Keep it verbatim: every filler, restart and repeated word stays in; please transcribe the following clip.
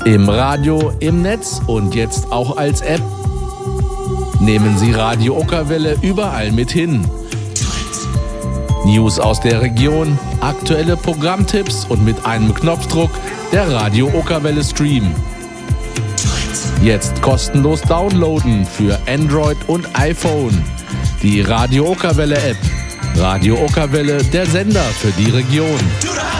Im Radio, im Netz und jetzt auch als App. Nehmen Sie Radio Ockerwelle überall mit hin. News aus der Region, aktuelle Programmtipps und mit einem Knopfdruck der Radio Ockerwelle Stream. Jetzt kostenlos downloaden für Android und iPhone. Die Radio Ockerwelle App. Radio Ockerwelle, der Sender für die Region.